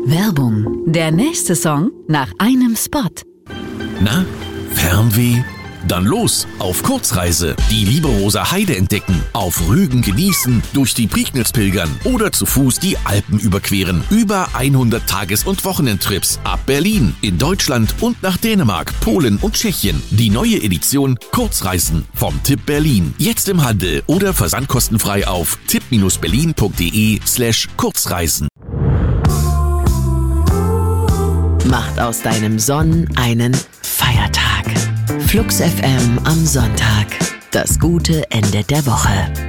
Werbung. Der nächste Song nach einem Spot. Na, Fernweh? Dann los auf Kurzreise. Die Lieberoser Heide entdecken, auf Rügen genießen, durch die Prignitz pilgern oder zu Fuß die Alpen überqueren. Über 100 Tages- und Wochenendtrips ab Berlin, in Deutschland und nach Dänemark, Polen und Tschechien. Die neue Edition Kurzreisen vom Tipp Berlin. Jetzt im Handel oder versandkostenfrei auf tipp-berlin.de/Kurzreisen. Macht aus deinem Sonn einen Feiertag. Flux FM am Sonntag. Das gute Ende der Woche.